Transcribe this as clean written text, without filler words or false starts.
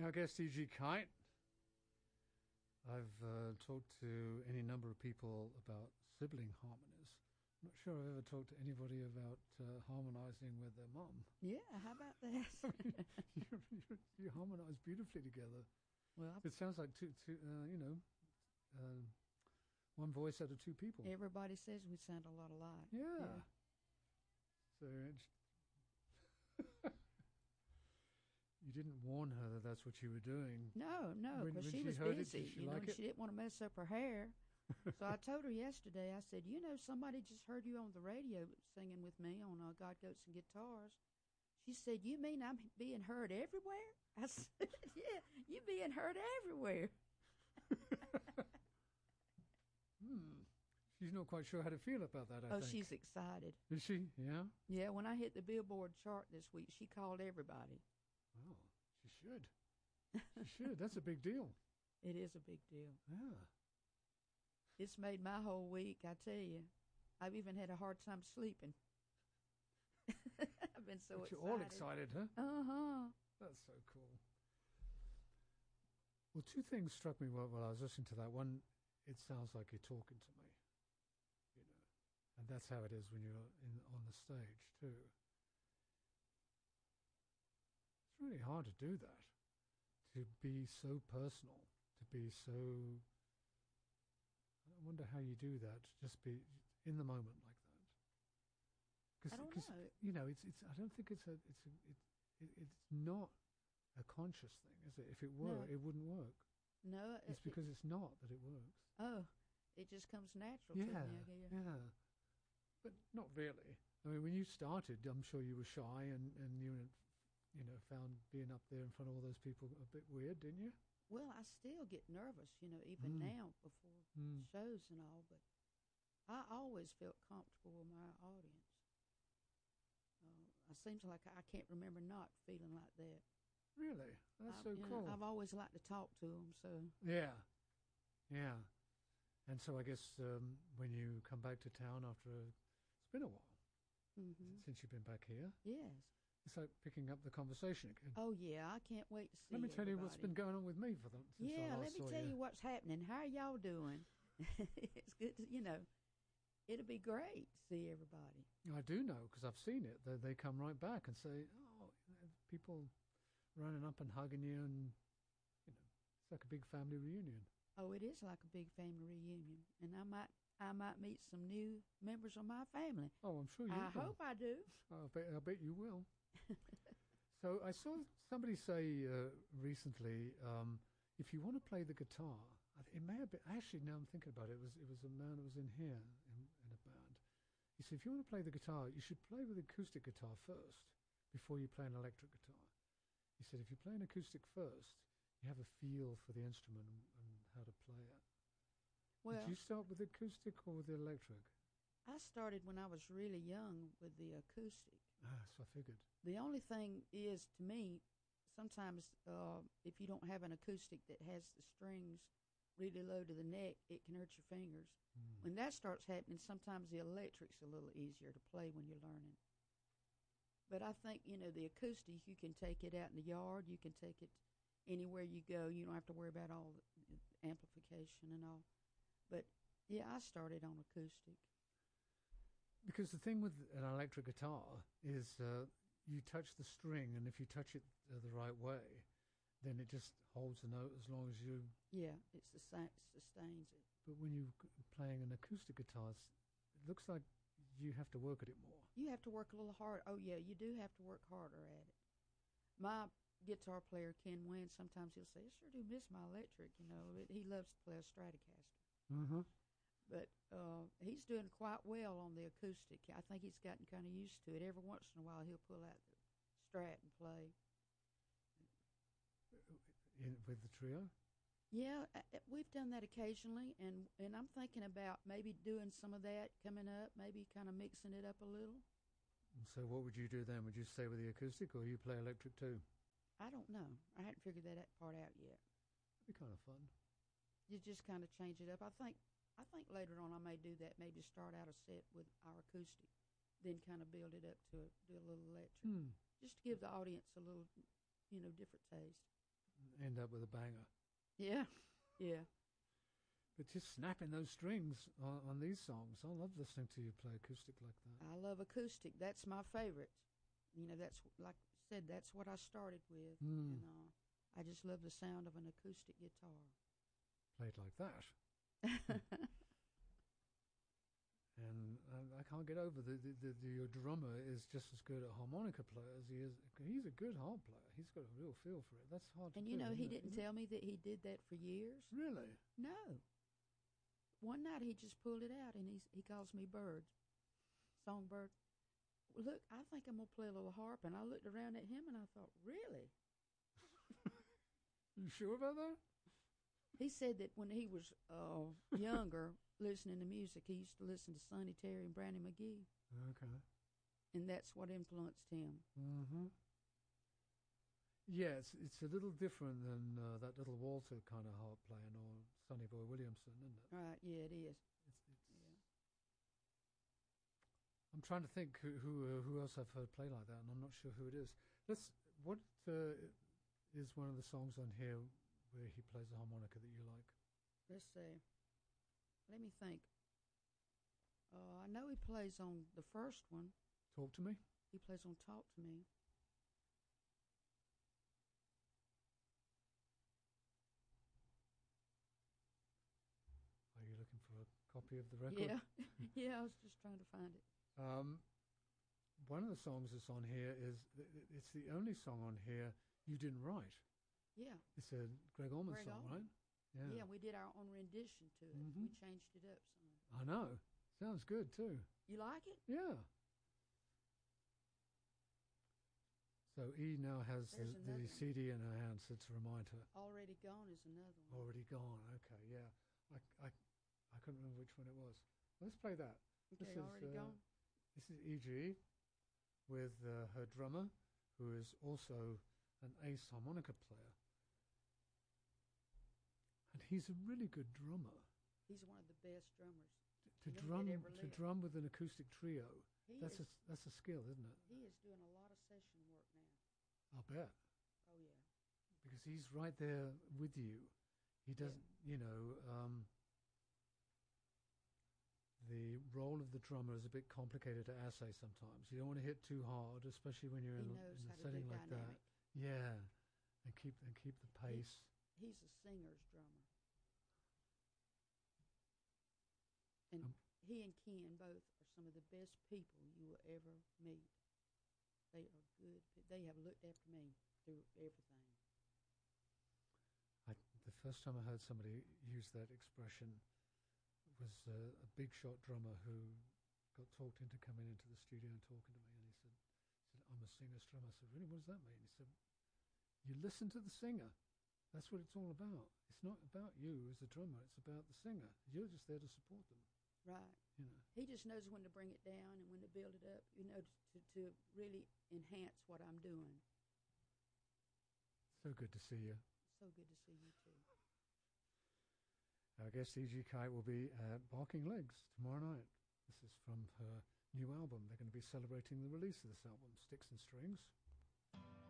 Our guest, E.G. Kite. I've talked to any number of people about sibling harmonies. I'm not sure I've ever talked to anybody about harmonizing with their mum. Yeah, how about that? I mean, you harmonize beautifully together. Well, it sounds like one voice out of two people. Everybody says we sound a lot alike. Yeah. So you didn't warn her that that's what you were doing. No, because she was busy. She didn't want to mess up her hair. So I told her yesterday, I said, somebody just heard you on the radio singing with me on God, Goats, and Guitars. She said, you mean I'm being heard everywhere? I said, yeah, you're being heard everywhere. She's not quite sure how to feel about that, I think. Oh, she's excited. Is she? Yeah? Yeah, when I hit the Billboard chart this week, she called everybody. Well, she should. She should. That's a big deal. It is a big deal. Yeah. It's made my whole week, I tell you. I've even had a hard time sleeping. I've been so excited. You're all excited, huh? Uh-huh. That's so cool. Well, two things struck me while I was listening to that. One, it sounds like you're talking to me, and that's how it is when you're on the stage, too. It's really hard to do that, to be so personal, to be so... I wonder how you do that, to just be in the moment like that. I don't know. It's. I don't think it's not a conscious thing, is it? If it were, it wouldn't work. No, it's because it's not that it works. Oh, it just comes natural to me. Yeah, but not really. I mean, when you started, I'm sure you were shy and you found being up there in front of all those people a bit weird, didn't you? Well, I still get nervous, even now before shows and all, but I always felt comfortable with my audience. It seems like I can't remember not feeling like that. Really? That's so cool. I've always liked to talk to them, so... Yeah. And so I guess when you come back to town after... It's been a while since you've been back here. Yes. It's like picking up the conversation again. Oh, yeah, I can't wait to see Let me tell you everybody. what's been going on with me since I last saw you. Yeah, let me tell you what's happening. How are y'all doing? It's good to, it'll be great to see everybody. I do know, because I've seen it. They come right back and say, people running up and hugging you, and, it's like a big family reunion. Oh, it is like a big family reunion. And I might meet some new members of my family. Oh, I'm sure you will. I hope I do. I bet you will. So I saw somebody say recently, if you want to play the guitar, it may have been, actually now I'm thinking about it, it was a man who was in here in a band. He said, if you want to play the guitar, you should play with acoustic guitar first before you play an electric guitar. He said, if you play an acoustic first, you have a feel for the instrument and how to play it. Well, did you start with the acoustic or with the electric? I started when I was really young with the acoustic. So I figured. The only thing is, to me, sometimes if you don't have an acoustic that has the strings really low to the neck, it can hurt your fingers. When that starts happening, sometimes the electric's a little easier to play when you're learning. But I think, the acoustic, you can take it out in the yard, you can take it anywhere you go. You don't have to worry about all the amplification and all. But, yeah, I started on acoustic. Because the thing with an electric guitar is you touch the string, and if you touch it the right way, then it just holds the note as long as you... Yeah, it sustains it. But when you're playing an acoustic guitar, it looks like you have to work at it more. You have to work a little harder. Oh, yeah, you do have to work harder at it. My guitar player, Ken Wynn, sometimes he'll say, I sure do miss my electric, He loves to play a Stratocaster. Mm-hmm. But he's doing quite well on the acoustic. I think he's gotten kind of used to it. Every once in a while, he'll pull out the Strat and play. With the trio? Yeah, we've done that occasionally, and I'm thinking about maybe doing some of that coming up, maybe kind of mixing it up a little. So what would you do then? Would you stay with the acoustic, or you play electric too? I don't know. I hadn't figured that part out yet. That'd be kind of fun. You just kind of change it up. I think later on I may do that, maybe start out a set with our acoustic, then kind of build it up to do a little electric, just to give the audience a little, different taste. end up with a banger. Yeah, yeah. But just snapping those strings on these songs, I love listening to you play acoustic like that. I love acoustic. That's my favorite. You know, that's like I said. That's what I started with, and I just love the sound of an acoustic guitar. Played like that. And I can't get over your drummer is just as good a harmonica player as he is. He's a good harp player. He's got a real feel for it. That's hard to do. And you know, he didn't tell me that he did that for years. Really? No. One night he just pulled it out, and he calls me Bird, Songbird. Look, I think I'm gonna play a little harp. And I looked around at him, and I thought, really? You sure about that? He said that when he was younger, listening to music, he used to listen to Sonny Terry and Brownie McGhee. Okay. And that's what influenced him. Mm-hmm. Yeah, it's a little different than that little Walter kind of harp playing or Sonny Boy Williamson, isn't it? Right, yeah, it is. Yeah. I'm trying to think who else I've heard play like that, and I'm not sure who it is. What is one of the songs on here where he plays the harmonica that you like? Let's see. Let me think. I know he plays on the first one. Talk to Me? He plays on Talk to Me. Are you looking for a copy of the record? Yeah. Yeah, I was just trying to find it. One of the songs that's on here it's the only song on here you didn't write. Yeah. It's a Greg Allman song, right? Yeah, we did our own rendition to it. Mm-hmm. We changed it up some. I know. Sounds good, too. You like it? Yeah. So E now has the CD in her hand, so to remind her. Already Gone is another one. Already Gone, okay, yeah. I couldn't remember which one it was. Let's play that. Okay, Already Gone. This is E.G. with her drummer, who is also an ace harmonica player. And he's a really good drummer. He's one of the best drummers. To drum with an acoustic trio, that's a skill, isn't it? He is doing a lot of session work now. I'll bet. Oh, yeah. Because he's right there with you. He doesn't, the role of the drummer is a bit complicated to assay sometimes. You don't want to hit too hard, especially when you're in a setting like that. Yeah, and keep the pace. He's a singer's drummer. And he and Ken both are some of the best people you will ever meet. They are good. They have looked after me through everything. The first time I heard somebody use that expression was a big shot drummer who got talked into coming into the studio and talking to me, and he said I'm a singer's drummer. I said, really, what does that mean? He said, you listen to the singer. That's what it's all about. It's not about you as a drummer. It's about the singer. You're just there to support them. Right. He just knows when to bring it down and when to build it up, to really enhance what I'm doing. So good to see you. So good to see you, too. Our guest E.G. Kite will be at Barking Legs tomorrow night. This is from her new album. They're going to be celebrating the release of this album, Sticks and Strings.